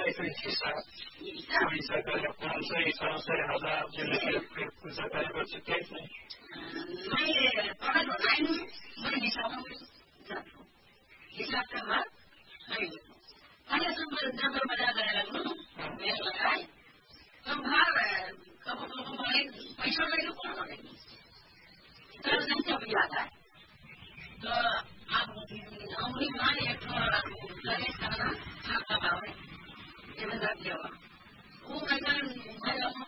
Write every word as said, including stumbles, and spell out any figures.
कोई हिसाब पैसा का पाँच सौ एक सौ से हजार जिले के कुछ सरकारी बच्चे कैसे मैं पढ़ा तो लाइन में मैं हिसाब हिसाब का बात नहीं पहले तो मैं जब मैं बजा करने लगूं मैं लगाए तो बाहर कब कब पैसा नहीं तो कौन करेगी तो नहीं सब याद है तो आप उंगली मान एक लगे करना आपका भाव है ये बता दिया वो कहता है